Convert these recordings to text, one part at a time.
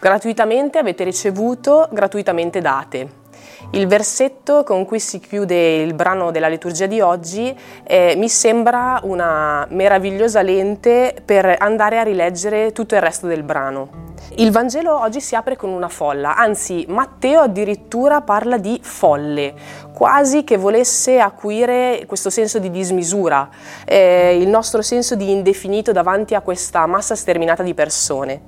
Gratuitamente avete ricevuto, gratuitamente date. Il versetto con cui si chiude il brano della liturgia di oggi mi sembra una meravigliosa lente per andare a rileggere tutto il resto del brano. Il Vangelo oggi si apre con una folla, anzi Matteo addirittura parla di folle, quasi che volesse acuire questo senso di dismisura, il nostro senso di indefinito davanti a questa massa sterminata di persone.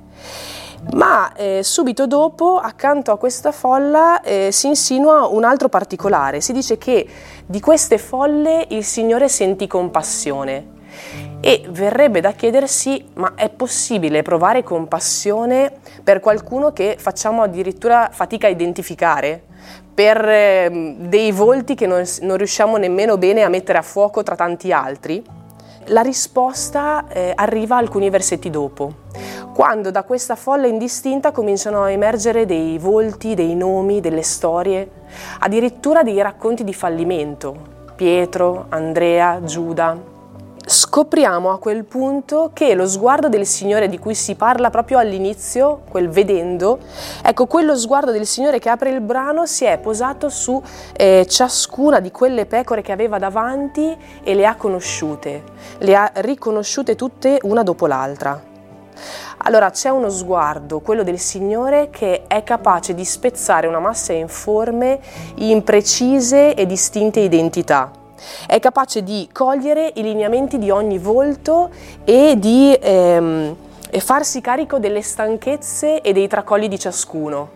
Ma subito dopo, accanto a questa folla, si insinua un altro particolare. Si dice che di queste folle il Signore sentì compassione. E verrebbe da chiedersi, ma è possibile provare compassione per qualcuno che facciamo addirittura fatica a identificare? Per dei volti che non riusciamo nemmeno bene a mettere a fuoco tra tanti altri? La risposta arriva alcuni versetti dopo, quando da questa folla indistinta cominciano a emergere dei volti, dei nomi, delle storie, addirittura dei racconti di fallimento. Pietro, Andrea, Giuda. Scopriamo a quel punto che lo sguardo del Signore di cui si parla proprio all'inizio, quel vedendo, ecco, quello sguardo del Signore che apre il brano si è posato su ciascuna di quelle pecore che aveva davanti e le ha conosciute, le ha riconosciute tutte una dopo l'altra. Allora c'è uno sguardo, quello del Signore, che è capace di spezzare una massa informe in precise e distinte identità. È capace di cogliere i lineamenti di ogni volto e di farsi carico delle stanchezze e dei tracolli di ciascuno.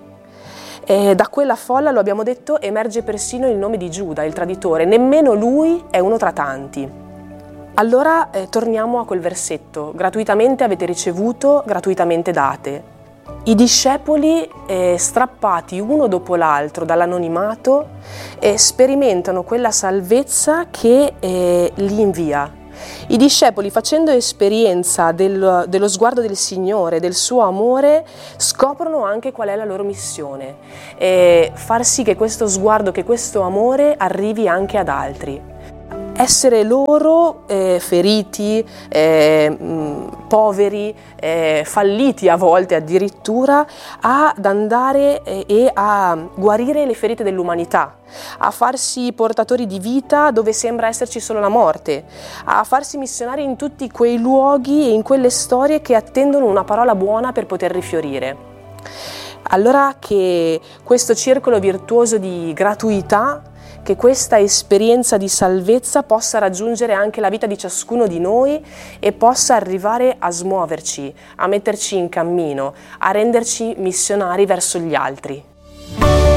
Da quella folla, lo abbiamo detto, emerge persino il nome di Giuda, il traditore. Nemmeno lui è uno tra tanti. Allora torniamo a quel versetto: gratuitamente avete ricevuto, gratuitamente date. I discepoli, strappati uno dopo l'altro dall'anonimato, sperimentano quella salvezza che li invia. I discepoli, facendo esperienza dello sguardo del Signore, del suo amore, scoprono anche qual è la loro missione, far sì che questo sguardo, che questo amore arrivi anche ad altri. Essere loro feriti, poveri, falliti a volte addirittura, ad andare e a guarire le ferite dell'umanità, a farsi portatori di vita dove sembra esserci solo la morte, a farsi missionari in tutti quei luoghi e in quelle storie che attendono una parola buona per poter rifiorire. Allora che questo circolo virtuoso di gratuità, che questa esperienza di salvezza possa raggiungere anche la vita di ciascuno di noi e possa arrivare a smuoverci, a metterci in cammino, a renderci missionari verso gli altri.